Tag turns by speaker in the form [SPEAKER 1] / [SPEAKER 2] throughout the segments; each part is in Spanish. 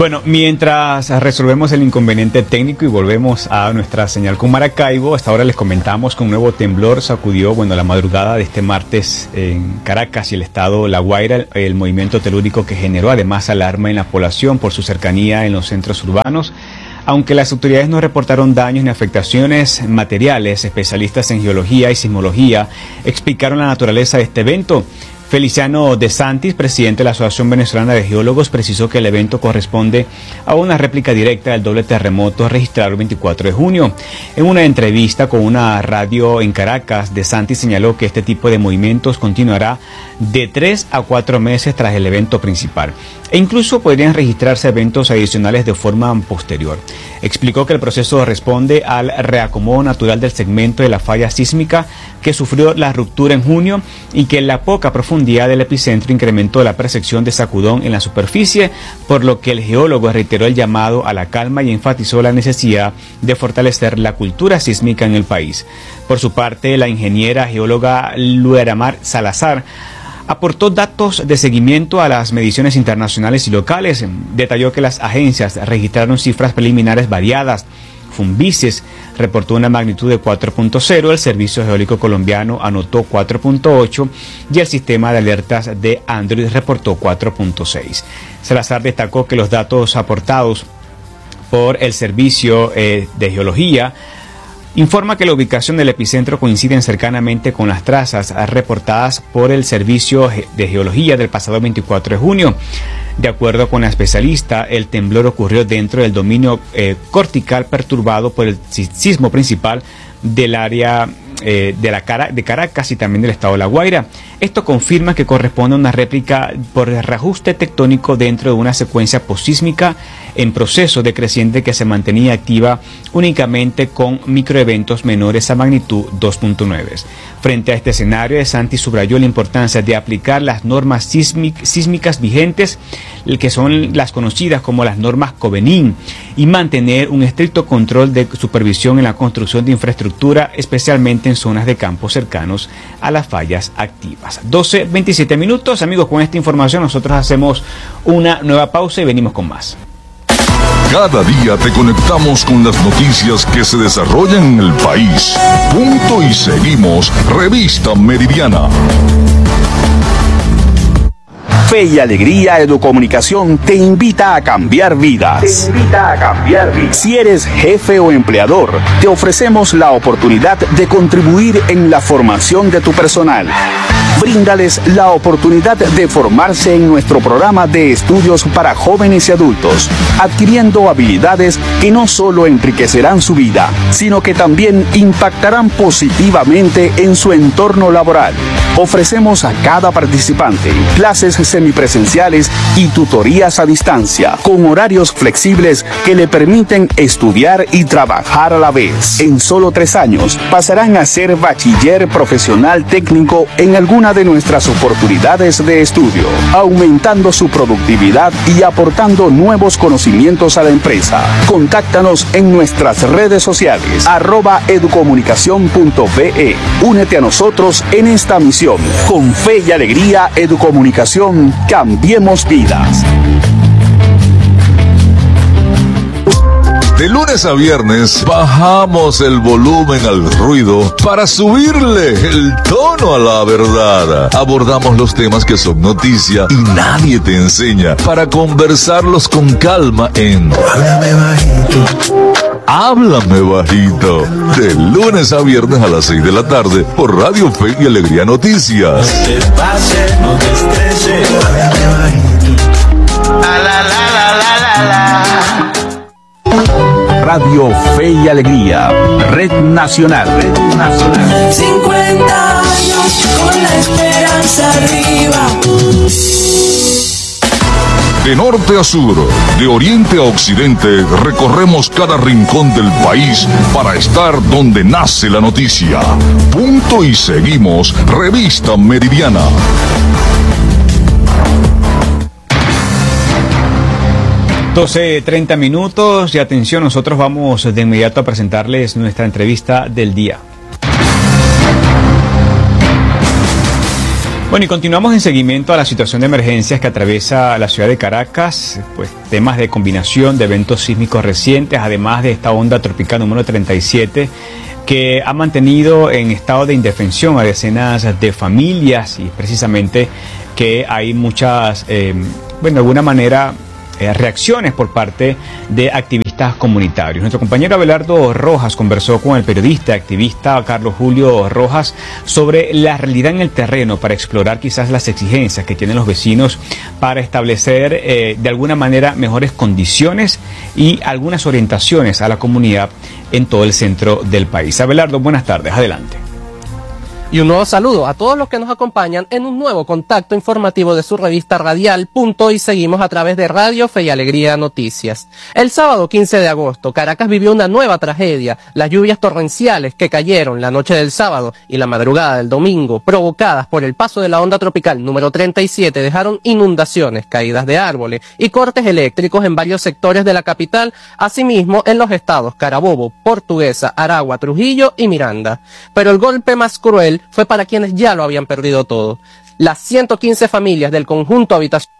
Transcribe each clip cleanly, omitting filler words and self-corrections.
[SPEAKER 1] Bueno, mientras resolvemos el inconveniente técnico y volvemos a nuestra señal con Maracaibo, hasta ahora les comentamos que un nuevo temblor sacudió, la madrugada de este martes en Caracas y el estado La Guaira, el movimiento telúrico que generó además alarma en la población por su cercanía en los centros urbanos. Aunque las autoridades no reportaron daños ni afectaciones materiales, especialistas en geología y sismología explicaron la naturaleza de este evento. Feliciano De Santis, presidente de la Asociación Venezolana de Geólogos, precisó que el evento corresponde a una réplica directa del doble terremoto registrado el 24 de junio. En una entrevista con una radio en Caracas, De Santis señaló que este tipo de movimientos continuará de 3 a 4 meses tras el evento principal, e incluso podrían registrarse eventos adicionales de forma posterior. Explicó que el proceso responde al reacomodo natural del segmento de la falla sísmica que sufrió la ruptura en junio y que la poca profundidad del epicentro incrementó la percepción de sacudón en la superficie, por lo que el geólogo reiteró el llamado a la calma y enfatizó la necesidad de fortalecer la cultura sísmica en el país. Por su parte, la ingeniera geóloga Lueramar Salazar aportó datos de seguimiento a las mediciones internacionales y locales. Detalló que las agencias registraron cifras preliminares variadas. Fumbices reportó una magnitud de 4.0, el Servicio Geológico Colombiano anotó 4.8 y el sistema de alertas de Android reportó 4.6. Salazar destacó que los datos aportados por el Servicio de Geología informa que la ubicación del epicentro coincide cercanamente con las trazas reportadas por el Servicio de Geología del pasado 24 de junio. De acuerdo con la especialista, el temblor ocurrió dentro del dominio cortical perturbado por el sismo principal del área de Caracas y también del estado de La Guaira. Esto confirma que corresponde a una réplica por reajuste tectónico dentro de una secuencia posísmica en proceso decreciente que se mantenía activa únicamente con microeventos menores a magnitud 2.9. Frente a este escenario, De Santis subrayó la importancia de aplicar las normas sísmicas vigentes, que son las conocidas como las normas Covenin, y mantener un estricto control de supervisión en la construcción de infraestructura, especialmente en zonas de campos cercanos a las fallas activas. 12:27 minutos, amigos, con esta información nosotros hacemos una nueva pausa y venimos con más.
[SPEAKER 2] Cada día te conectamos con las noticias que se desarrollan en el país. Punto y seguimos, Revista Meridiana.
[SPEAKER 3] Fe y Alegría Educomunicación te invita a cambiar vidas. Si eres jefe o empleador, te ofrecemos la oportunidad de contribuir en la formación de tu personal. Bríndales la oportunidad de formarse en nuestro programa de estudios para jóvenes y adultos, adquiriendo habilidades que no solo enriquecerán su vida, sino que también impactarán positivamente en su entorno laboral. Ofrecemos a cada participante clases semipresenciales y tutorías a distancia, con horarios flexibles que le permiten estudiar y trabajar a la vez. En solo 3 años pasarán a ser bachiller profesional técnico en alguna de nuestras oportunidades de estudio, aumentando su productividad y aportando nuevos conocimientos a la empresa. Contáctanos en nuestras redes sociales, @educomunicacion.be. Únete a nosotros en esta misión. Con Fe y Alegría Educomunicación, cambiemos vidas.
[SPEAKER 2] De lunes a viernes bajamos el volumen al ruido para subirle el tono a la verdad. Abordamos los temas que son noticia y nadie te enseña, para conversarlos con calma en Háblame Bajito. Háblame Bajito. De lunes a viernes a las 6 de la tarde por Radio Fe y Alegría Noticias.
[SPEAKER 4] No te pases, no te estreses. Háblame Bajito. La la la la la la la.
[SPEAKER 3] Radio Fe y Alegría, Red Nacional.
[SPEAKER 5] 50 años con la esperanza arriba.
[SPEAKER 2] De norte a sur, de oriente a occidente, recorremos cada rincón del país para estar donde nace la noticia. Punto y seguimos, Revista Meridiana.
[SPEAKER 1] 12:30 minutos y atención, nosotros vamos de inmediato a presentarles nuestra entrevista del día. Bueno, y continuamos en seguimiento a la situación de emergencias que atraviesa la ciudad de Caracas, pues temas de combinación de eventos sísmicos recientes, además de esta onda tropical número 37, que ha mantenido en estado de indefensión a decenas de familias, y precisamente que hay muchas, de alguna manera, reacciones por parte de activistas comunitarios. Nuestro compañero Abelardo Rojas conversó con el periodista y activista Carlos Julio Rojas sobre la realidad en el terreno para explorar quizás las exigencias que tienen los vecinos para establecer de alguna manera mejores condiciones y algunas orientaciones a la comunidad en todo el centro del país. Abelardo, buenas tardes, adelante.
[SPEAKER 6] Y un nuevo saludo a todos los que nos acompañan en un nuevo contacto informativo de su revista radial. Y seguimos a través de Radio Fe y Alegría Noticias. El sábado 15 de agosto, Caracas vivió una nueva tragedia. Las lluvias torrenciales que cayeron la noche del sábado y la madrugada del domingo, provocadas por el paso de la onda tropical número 37, dejaron inundaciones, caídas de árboles y cortes eléctricos en varios sectores de la capital, asimismo en los estados Carabobo, Portuguesa, Aragua, Trujillo y Miranda. Pero el golpe más cruel fue para quienes ya lo habían perdido todo. Las 115 familias del conjunto habitacional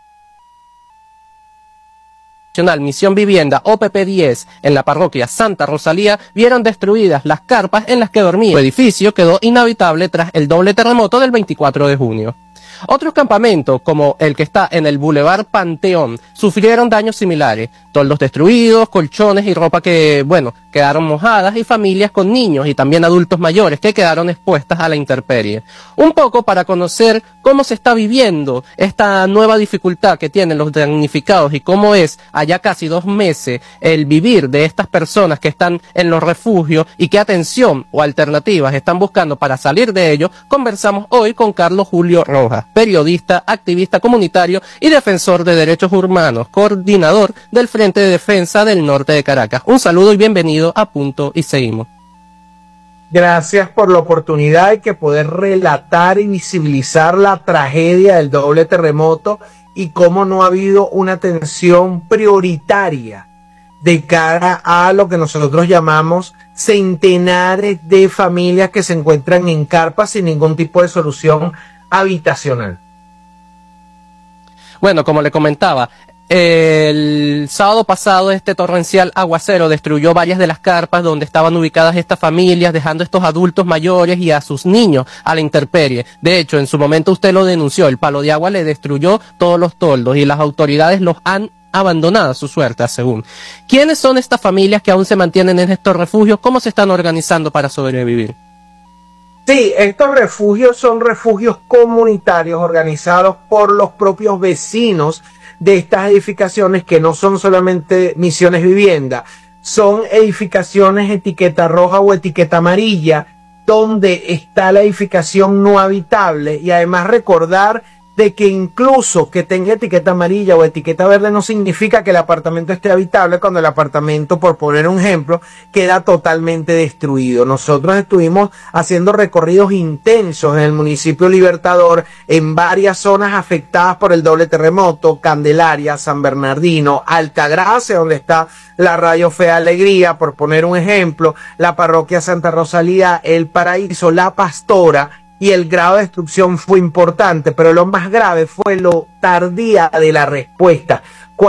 [SPEAKER 6] Misión Vivienda OPP-10 en la parroquia Santa Rosalía vieron destruidas las carpas en las que dormía. El edificio quedó inhabitable tras el doble terremoto del 24 de junio. Otros campamentos, como el que está en el Boulevard Panteón, sufrieron daños similares. Toldos destruidos, colchones y ropa que, quedaron mojadas, y familias con niños y también adultos mayores que quedaron expuestas a la intemperie. Un poco para conocer cómo se está viviendo esta nueva dificultad que tienen los damnificados y cómo es allá casi 2 meses el vivir de estas personas que están en los refugios y qué atención o alternativas están buscando para salir de ello, conversamos hoy con Carlos Julio Rojas, periodista, activista comunitario y defensor de derechos humanos, coordinador del Frente de Defensa del Norte de Caracas. Un saludo y bienvenido a Punto y Seguimos.
[SPEAKER 7] Gracias por la oportunidad de que poder relatar y visibilizar la tragedia del doble terremoto y cómo no ha habido una atención prioritaria de cara a lo que nosotros llamamos centenares de familias que se encuentran en carpas sin ningún tipo de solución habitacional.
[SPEAKER 6] Bueno, como le comentaba, el sábado pasado este torrencial aguacero destruyó varias de las carpas donde estaban ubicadas estas familias, dejando a estos adultos mayores y a sus niños a la intemperie. De hecho, en su momento usted lo denunció, el palo de agua le destruyó todos los toldos y las autoridades los han abandonado a su suerte, según. ¿Quiénes son estas familias que aún se mantienen en estos refugios? ¿Cómo se están organizando para sobrevivir?
[SPEAKER 7] Sí, estos refugios son refugios comunitarios organizados por los propios vecinos de estas edificaciones, que no son solamente Misiones Vivienda, son edificaciones etiqueta roja o etiqueta amarilla, donde está la edificación no habitable. Y además recordar de que incluso que tenga etiqueta amarilla o etiqueta verde no significa que el apartamento esté habitable, cuando el apartamento, por poner un ejemplo, queda totalmente destruido. Nosotros estuvimos haciendo recorridos intensos en el municipio Libertador, en varias zonas afectadas por el doble terremoto: Candelaria, San Bernardino, Altagracia, donde está la Radio Fe Alegría, por poner un ejemplo, la parroquia Santa Rosalía, El Paraíso, La Pastora. Y el grado de destrucción fue importante, pero lo más grave fue lo tardía de la respuesta.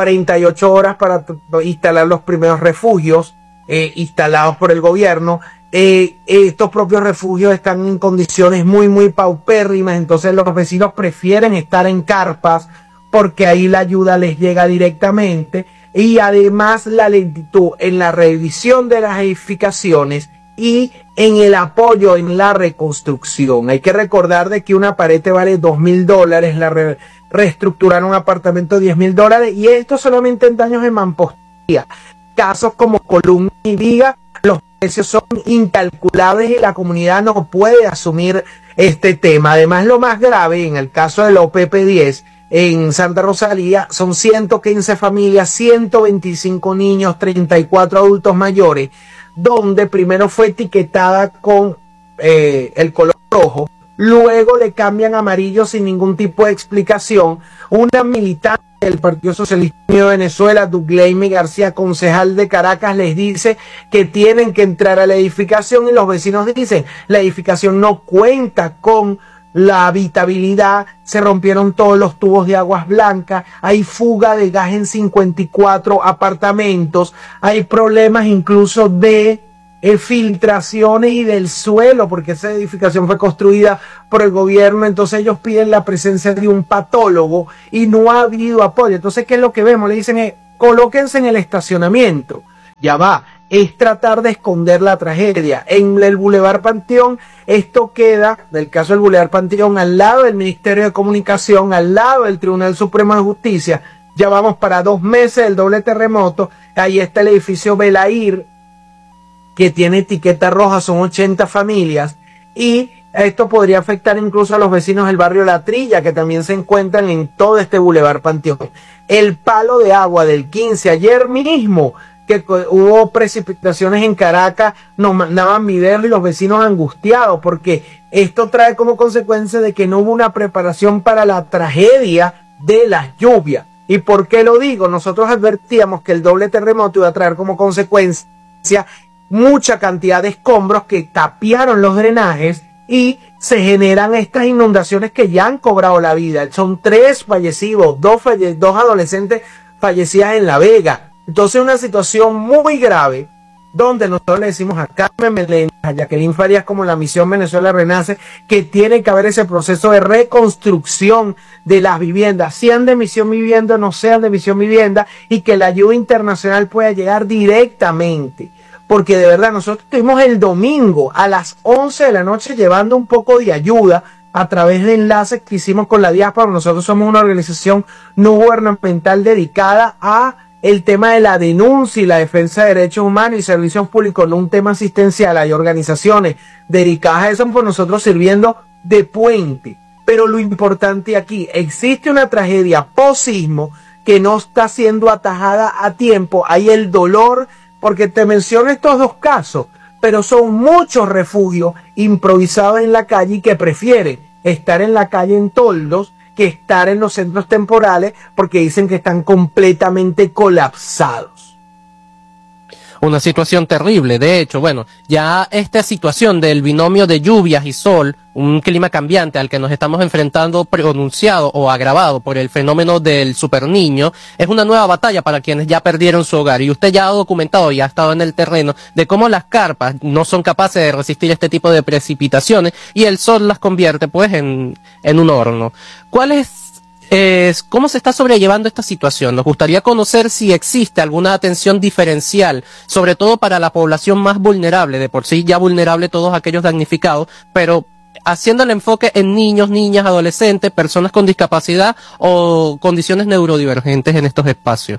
[SPEAKER 7] 48 horas para instalar los primeros refugios instalados por el gobierno. Estos propios refugios están en condiciones muy paupérrimas, entonces los vecinos prefieren estar en carpas porque ahí la ayuda les llega directamente. Y además la lentitud en la revisión de las edificaciones y en el apoyo en la reconstrucción. Hay que recordar de que una pared te vale $2.000, reestructurar un apartamento $10.000, y esto solamente en daños de mampostería. Casos como columnas y vigas, los precios son incalculables y la comunidad no puede asumir este tema. Además, lo más grave en el caso del OPP-10 en Santa Rosalía son 115 familias, 125 niños, 34 adultos mayores, donde primero fue etiquetada con el color rojo, luego le cambian amarillo sin ningún tipo de explicación. Una militante del Partido Socialista Unido de Venezuela, Douglaime García, concejal de Caracas, les dice que tienen que entrar a la edificación, y los vecinos dicen: la edificación no cuenta con la habitabilidad, se rompieron todos los tubos de aguas blancas, hay fuga de gas en 54 apartamentos, hay problemas incluso de filtraciones y del suelo, porque esa edificación fue construida por el gobierno, entonces ellos piden la presencia de un patólogo y no ha habido apoyo. Entonces, ¿qué es lo que vemos? Le dicen, colóquense en el estacionamiento. Ya va, es tratar de esconder la tragedia. En el Boulevard Panteón, esto queda, del caso del Boulevard Panteón, al lado del Ministerio de Comunicación, al lado del Tribunal Supremo de Justicia. Ya vamos para 2 meses del doble terremoto. Ahí está el edificio Belair, que tiene etiqueta roja, son 80 familias, y esto podría afectar incluso a los vecinos del barrio La Trilla, que también se encuentran en todo este Boulevard Panteón. El palo de agua del 15, ayer mismo, que hubo precipitaciones en Caracas, nos mandaban videos y los vecinos angustiados, porque esto trae como consecuencia de que no hubo una preparación para la tragedia de las lluvias. ¿Y por qué lo digo? Nosotros advertíamos que el doble terremoto iba a traer como consecuencia mucha cantidad de escombros que tapiaron los drenajes y se generan estas inundaciones que ya han cobrado la vida. Son 3 fallecidos, 2 adolescentes fallecidas en La Vega. Entonces, una situación muy grave, donde nosotros le decimos a Carmen Meléndez, a Jacqueline Farías, como la Misión Venezuela Renace, que tiene que haber ese proceso de reconstrucción de las viviendas, sean de Misión Vivienda o no sean de Misión Vivienda, y que la ayuda internacional pueda llegar directamente. Porque de verdad, nosotros estuvimos el domingo a las 11 de la noche llevando un poco de ayuda a través de enlaces que hicimos con la diáspora. Nosotros somos una organización no gubernamental dedicada a el tema de la denuncia y la defensa de derechos humanos y servicios públicos, no un tema asistencial. Hay organizaciones dedicadas a eso, por nosotros sirviendo de puente. Pero lo importante aquí, existe una tragedia post-sismo que no está siendo atajada a tiempo. Hay el dolor, porque te menciono estos 2 casos, pero son muchos refugios improvisados en la calle y que prefieren estar en la calle en toldos que estar en los centros temporales, porque dicen que están completamente colapsados.
[SPEAKER 6] Una situación terrible. De hecho, bueno, ya esta situación del binomio de lluvias y sol, un clima cambiante al que nos estamos enfrentando, pronunciado o agravado por el fenómeno del superniño, es una nueva batalla para quienes ya perdieron su hogar. Y usted ya ha documentado y ha estado en el terreno de cómo las carpas no son capaces de resistir este tipo de precipitaciones y el sol las convierte pues en un horno. ¿Cómo se está sobrellevando esta situación? Nos gustaría conocer si existe alguna atención diferencial, sobre todo para la población más vulnerable, de por sí ya vulnerable todos aquellos damnificados, pero haciendo el enfoque en niños, niñas, adolescentes, personas con discapacidad o condiciones neurodivergentes en estos espacios.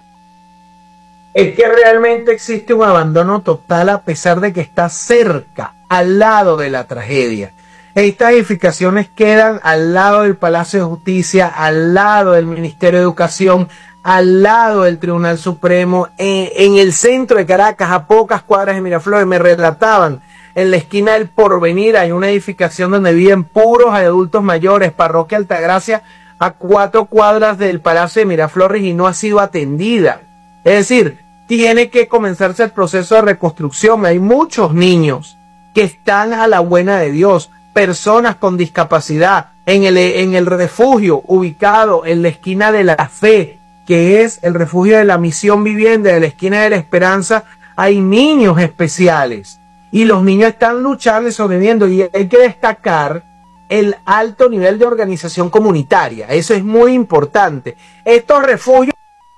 [SPEAKER 7] Es que realmente existe un abandono total a pesar de que está cerca, al lado de la tragedia. Estas edificaciones quedan al lado del Palacio de Justicia, al lado del Ministerio de Educación, al lado del Tribunal Supremo, en el centro de Caracas, a pocas cuadras de Miraflores. Me relataban, en la esquina del Porvenir hay una edificación donde viven puros adultos mayores, Parroquia Altagracia, a 4 cuadras del Palacio de Miraflores, y no ha sido atendida. Es decir, tiene que comenzarse el proceso de reconstrucción. Hay muchos niños que están a la buena de Dios, personas con discapacidad, en el refugio ubicado en la esquina de la Fe, que es el refugio de la Misión Vivienda, de la esquina de la Esperanza, hay niños especiales y los niños están luchando y sobreviviendo, y hay que destacar el alto nivel de organización comunitaria. Eso es muy importante. Estos refugios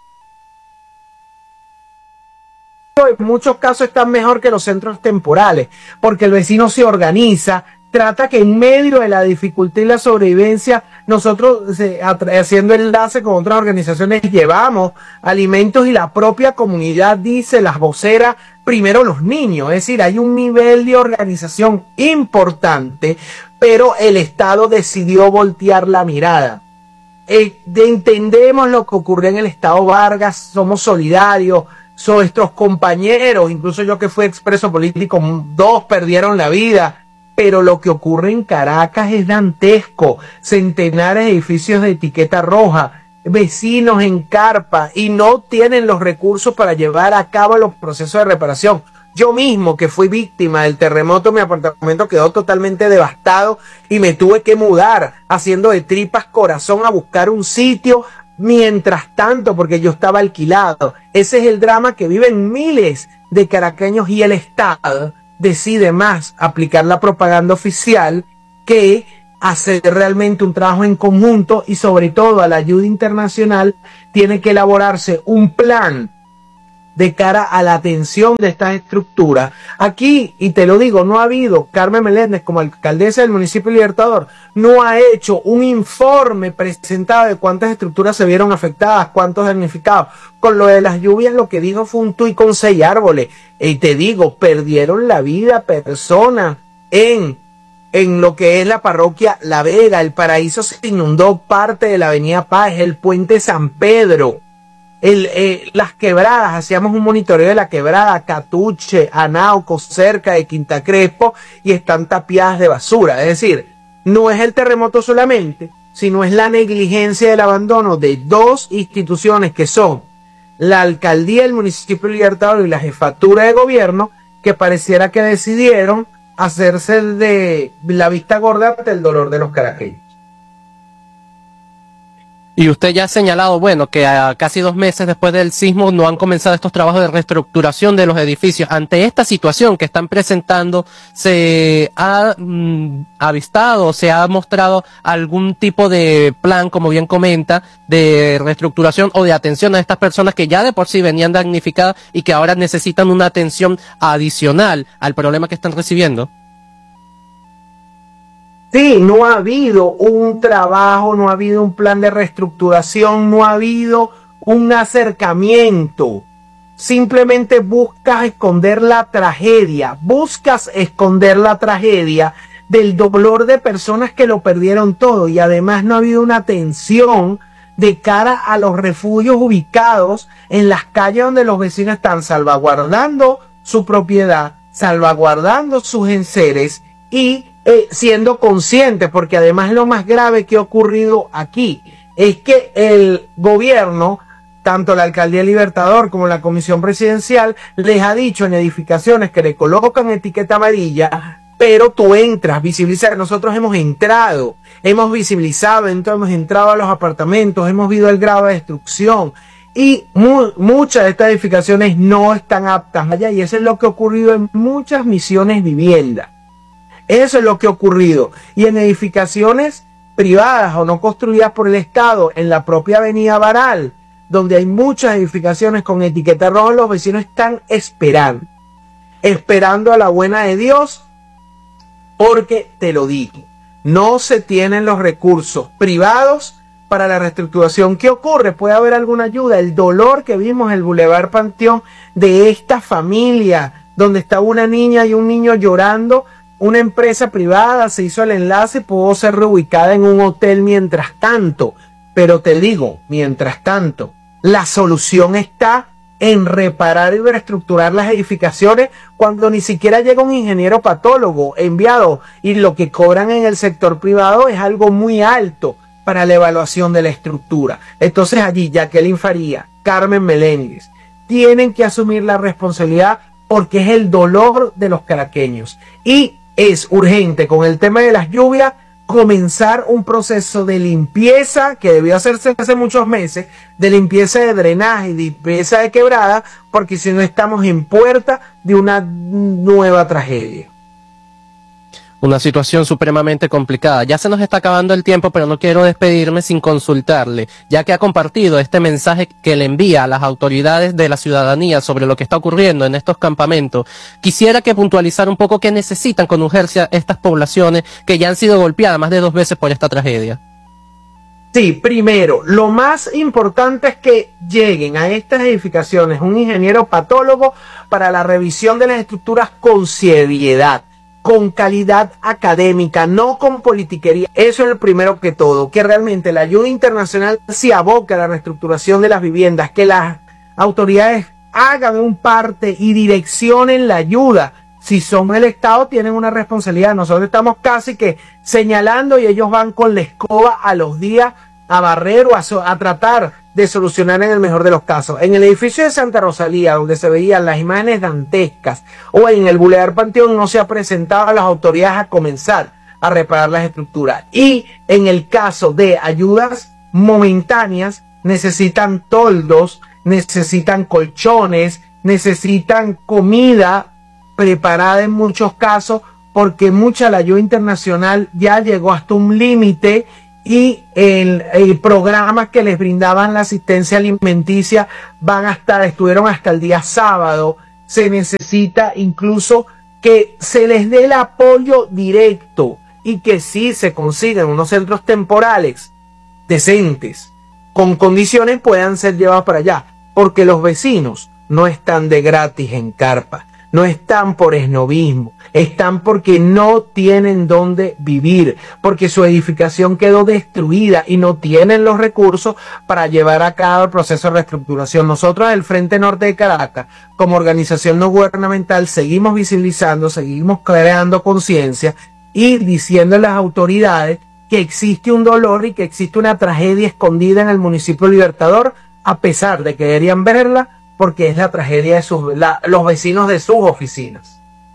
[SPEAKER 7] en muchos casos están mejor que los centros temporales, porque el vecino se organiza, trata que en medio de la dificultad y la sobrevivencia, nosotros haciendo enlace con otras organizaciones llevamos alimentos, y la propia comunidad dice, las voceras, primero los niños. Es decir, hay un nivel de organización importante, pero el Estado decidió voltear la mirada. Entendemos lo que ocurrió en el Estado Vargas, somos solidarios, son nuestros compañeros, incluso yo que fui expreso político, 2 perdieron la vida. Pero lo que ocurre en Caracas es dantesco. Centenares de edificios de etiqueta roja, vecinos en carpa, y no tienen los recursos para llevar a cabo los procesos de reparación. Yo mismo, que fui víctima del terremoto, mi apartamento quedó totalmente devastado y me tuve que mudar haciendo de tripas corazón a buscar un sitio mientras tanto, porque yo estaba alquilado. Ese es el drama que viven miles de caraqueños, y el Estado decide más aplicar la propaganda oficial que hacer realmente un trabajo en conjunto, y sobre todo a la ayuda internacional tiene que elaborarse un plan de cara a la atención de estas estructuras. Aquí, y te lo digo, no ha habido, Carmen Meléndez como alcaldesa del municipio Libertador, no ha hecho un informe presentado de cuántas estructuras se vieron afectadas, cuántos damnificados. Con lo de las lluvias, lo que dijo fue un tuit con 6 árboles. Y te digo, perdieron la vida personas en lo que es la parroquia La Vega. El Paraíso se inundó, parte de la avenida Paz, el puente San Pedro. Las quebradas, hacíamos un monitoreo de la quebrada Catuche, Anauco, cerca de Quinta Crespo, y están tapiadas de basura. Es decir, no es el terremoto solamente, sino es la negligencia del abandono de 2 instituciones que son la alcaldía del municipio Libertador y la jefatura de gobierno, que pareciera que decidieron hacerse de la vista gorda ante el dolor de los caraqueños.
[SPEAKER 6] Y usted ya ha señalado, bueno, que a casi 2 meses después del sismo no han comenzado estos trabajos de reestructuración de los edificios. Ante esta situación que están presentando, ¿se ha avistado, se ha mostrado algún tipo de plan, como bien comenta, de reestructuración o de atención a estas personas que ya de por sí venían damnificadas y que ahora necesitan una atención adicional al problema que están recibiendo?
[SPEAKER 7] Sí, no ha habido un trabajo, no ha habido un plan de reestructuración, no ha habido un acercamiento. Simplemente buscas esconder la tragedia del dolor de personas que lo perdieron todo, y además no ha habido una atención de cara a los refugios ubicados en las calles donde los vecinos están salvaguardando su propiedad, salvaguardando sus enseres y siendo conscientes, porque además lo más grave que ha ocurrido aquí es que el gobierno, tanto la alcaldía Libertador como la comisión presidencial, les ha dicho en edificaciones que le colocan etiqueta amarilla, pero tú entras, visibilizas. Nosotros hemos entrado, hemos visibilizado, entonces hemos entrado a los apartamentos, hemos visto el grado de destrucción, y muchas de estas edificaciones no están aptas allá, y eso es lo que ha ocurrido en muchas misiones vivienda. Eso es lo que ha ocurrido. Y en edificaciones privadas o no construidas por el Estado, en la propia avenida Baral, donde hay muchas edificaciones con etiqueta roja, los vecinos están esperando a la buena de Dios, porque te lo digo, no se tienen los recursos privados para la reestructuración. ¿Qué ocurre? Puede haber alguna ayuda. El dolor que vimos en el Boulevard Panteón de esta familia, donde estaba una niña y un niño llorando. Una empresa privada se hizo el enlace, pudo ser reubicada en un hotel mientras tanto. Pero te digo, mientras tanto, la solución está en reparar y reestructurar las edificaciones cuando ni siquiera llega un ingeniero patólogo enviado, y lo que cobran en el sector privado es algo muy alto para la evaluación de la estructura. Entonces allí Jacqueline Faría, Carmen Meléndez tienen que asumir la responsabilidad, porque es el dolor de los caraqueños, y es urgente con el tema de las lluvias comenzar un proceso de limpieza que debió hacerse hace muchos meses, de limpieza de drenaje, de limpieza de quebrada, porque si no estamos en puerta de una nueva tragedia.
[SPEAKER 6] Una situación supremamente complicada. Ya se nos está acabando el tiempo, pero no quiero despedirme sin consultarle, ya que ha compartido este mensaje que le envía a las autoridades de la ciudadanía sobre lo que está ocurriendo en estos campamentos. Quisiera que puntualizara un poco qué necesitan con urgencia estas poblaciones que ya han sido golpeadas más de 2 veces por esta tragedia.
[SPEAKER 7] Sí, primero, lo más importante es que lleguen a estas edificaciones un ingeniero patólogo para la revisión de las estructuras con seriedad, con calidad académica, no con politiquería. Eso es el primero que todo, que realmente la ayuda internacional se aboque a la reestructuración de las viviendas, que las autoridades hagan un parte y direccionen la ayuda. Si son el Estado, tienen una responsabilidad. Nosotros estamos casi que señalando y ellos van con la escoba a los días a barrer o a tratar de solucionar en el mejor de los casos. En el edificio de Santa Rosalía, donde se veían las imágenes dantescas, o en el Boulevard Panteón, no se ha presentado a las autoridades a comenzar a reparar las estructuras. Y en el caso de ayudas momentáneas, necesitan toldos, necesitan colchones, necesitan comida preparada en muchos casos, porque mucha la ayuda internacional ya llegó hasta un límite y el programa que les brindaban la asistencia alimenticia estuvieron hasta el día sábado. Se necesita incluso que se les dé el apoyo directo y que sí se consigan unos centros temporales decentes, con condiciones, puedan ser llevados para allá, porque los vecinos no están de gratis en carpa, no están por esnovismo, están porque no tienen dónde vivir, porque su edificación quedó destruida y no tienen los recursos para llevar a cabo el proceso de reestructuración. Nosotros del Frente Norte de Caracas, como organización no gubernamental, seguimos visibilizando, seguimos creando conciencia y diciendo a las autoridades que existe un dolor y que existe una tragedia escondida en el municipio Libertador, a pesar de que deberían verla, porque es la tragedia de los vecinos de sus oficinas.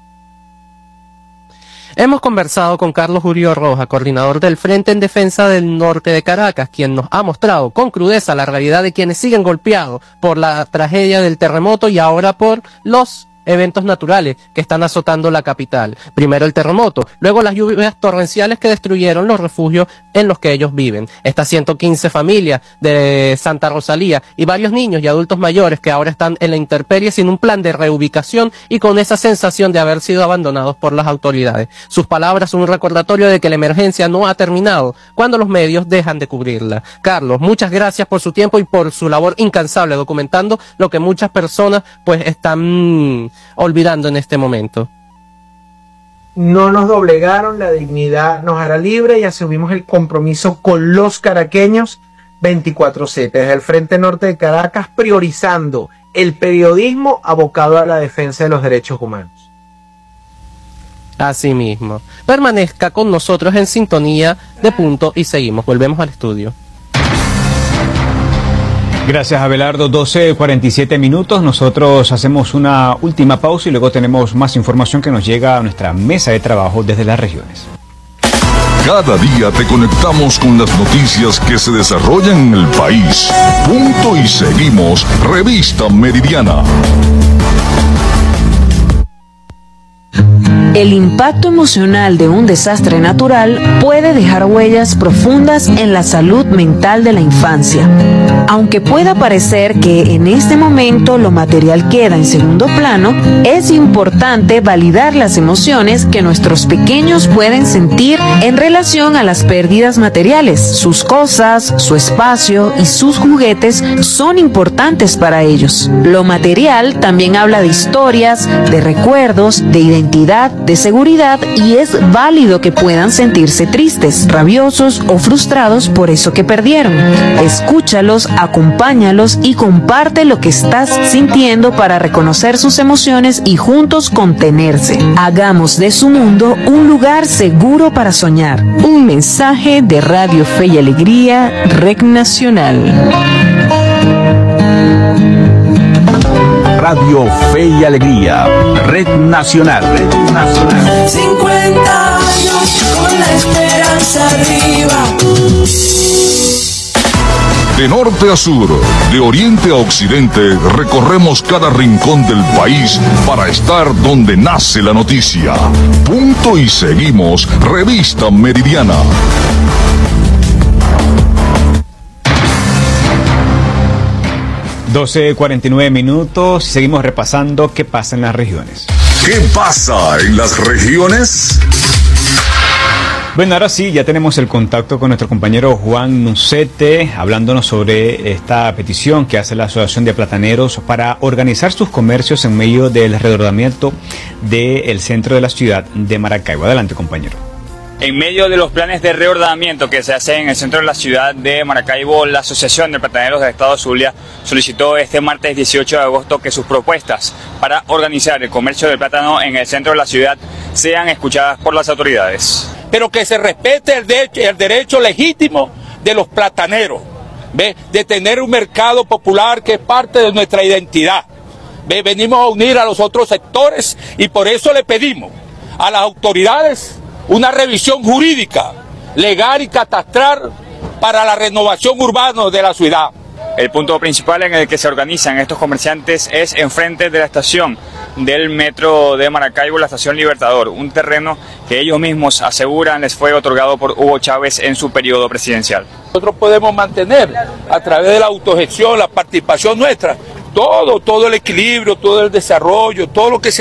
[SPEAKER 6] Hemos conversado con Carlos Urió Roja, coordinador del Frente en Defensa del Norte de Caracas, quien nos ha mostrado con crudeza la realidad de quienes siguen golpeados por la tragedia del terremoto y ahora por los eventos naturales que están azotando la capital. Primero el terremoto, luego las lluvias torrenciales que destruyeron los refugios en los que ellos viven. Estas 115 familias de Santa Rosalía y varios niños y adultos mayores que ahora están en la intemperie sin un plan de reubicación y con esa sensación de haber sido abandonados por las autoridades. Sus palabras son un recordatorio de que la emergencia no ha terminado cuando los medios dejan de cubrirla. Carlos, muchas gracias por su tiempo y por su labor incansable documentando lo que muchas personas pues están olvidando en este momento.
[SPEAKER 7] No nos doblegaron, la dignidad nos hará libre y asumimos el compromiso con los caraqueños 24/7, desde el Frente Norte de Caracas, priorizando el periodismo abocado a la defensa de los derechos humanos.
[SPEAKER 6] Así mismo. Permanezca con nosotros en sintonía de Punto y seguimos. Volvemos al estudio.
[SPEAKER 1] Gracias, Abelardo. 12:47 minutos. Nosotros hacemos una última pausa y luego tenemos más información que nos llega a nuestra mesa de trabajo desde las regiones.
[SPEAKER 2] Cada día te conectamos con las noticias que se desarrollan en el país. Punto y seguimos. Revista Meridiana.
[SPEAKER 8] El impacto emocional de un desastre natural puede dejar huellas profundas en la salud mental de la infancia. Aunque pueda parecer que en este momento lo material queda en segundo plano, es importante validar las emociones que nuestros pequeños pueden sentir en relación a las pérdidas materiales. Sus cosas, su espacio y sus juguetes son importantes para ellos. Lo material también habla de historias, de recuerdos, de identidad, de seguridad, y es válido que puedan sentirse tristes, rabiosos o frustrados por eso que perdieron. Escúchalos, acompáñalos y comparte lo que estás sintiendo para reconocer sus emociones y juntos contenerse. Hagamos de su mundo un lugar seguro para soñar. Un mensaje de Radio Fe y Alegría, Red Nacional.
[SPEAKER 3] Radio Fe y Alegría, Red Nacional.
[SPEAKER 5] 50 años con la esperanza arriba.
[SPEAKER 2] De norte a sur, de oriente a occidente, recorremos cada rincón del país para estar donde nace la noticia. Punto y seguimos. Revista Meridiana.
[SPEAKER 1] $12:49 minutos. Seguimos repasando qué pasa en las regiones.
[SPEAKER 2] ¿Qué pasa en las regiones?
[SPEAKER 1] Bueno, ahora sí, ya tenemos el contacto con nuestro compañero Juan Nucete, hablándonos sobre esta petición que hace la Asociación de Plataneros para organizar sus comercios en medio del redordamiento del centro de la ciudad de Maracaibo. Adelante, compañero.
[SPEAKER 9] En medio de los planes de reordenamiento que se hacen en el centro de la ciudad de Maracaibo, la Asociación de Plataneros del Estado Zulia solicitó este martes 18 de agosto que sus propuestas para organizar el comercio del plátano en el centro de la ciudad sean escuchadas por las autoridades.
[SPEAKER 10] Pero que se respete el derecho legítimo de los plataneros, ¿ve? De tener un mercado popular que es parte de nuestra identidad. ¿Ve? Venimos a unir a los otros sectores y por eso le pedimos a las autoridades una revisión jurídica, legal y catastral para la renovación urbana de la ciudad.
[SPEAKER 9] El punto principal en el que se organizan estos comerciantes es enfrente de la estación del metro de Maracaibo, la estación Libertador, un terreno que ellos mismos aseguran les fue otorgado por Hugo Chávez en su periodo presidencial.
[SPEAKER 10] Nosotros podemos mantener a través de la autogestión, la participación nuestra, todo el equilibrio, todo el desarrollo, todo lo que se